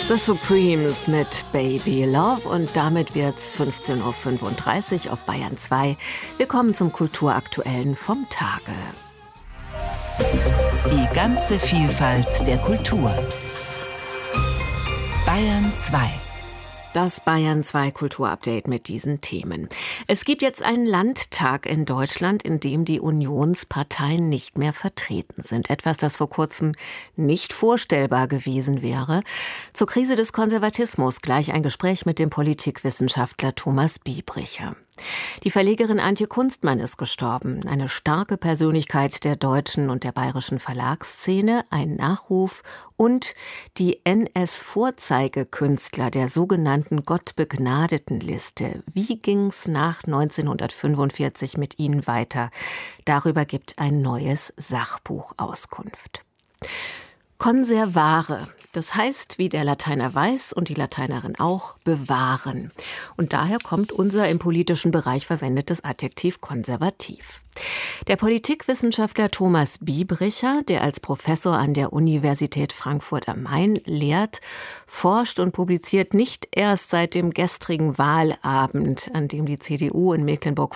The Supremes mit Baby Love und damit wird's 15:35 Uhr auf Bayern 2. Willkommen zum Kulturaktuellen vom Tage. Die ganze Vielfalt der Kultur. Bayern 2. Das Bayern 2 Kulturupdate mit diesen Themen. Es gibt jetzt einen Landtag in Deutschland, in dem die Unionsparteien nicht mehr vertreten sind. Etwas, das vor kurzem nicht vorstellbar gewesen wäre. Zur Krise des Konservatismus gleich ein Gespräch mit dem Politikwissenschaftler Thomas Biebricher. Die Verlegerin Antje Kunstmann ist gestorben. Eine starke Persönlichkeit der deutschen und der bayerischen Verlagsszene, ein Nachruf und die NS-Vorzeigekünstler der sogenannten Gottbegnadetenliste. Wie ging's nach 1945 mit ihnen weiter? Darüber gibt ein neues Sachbuch Auskunft. Konservare, das heißt, wie der Lateiner weiß und die Lateinerin auch, bewahren. Und daher kommt unser im politischen Bereich verwendetes Adjektiv konservativ. Der Politikwissenschaftler Thomas Biebricher, der als Professor an der Universität Frankfurt am Main lehrt, forscht und publiziert nicht erst seit dem gestrigen Wahlabend, an dem die CDU in Mecklenburg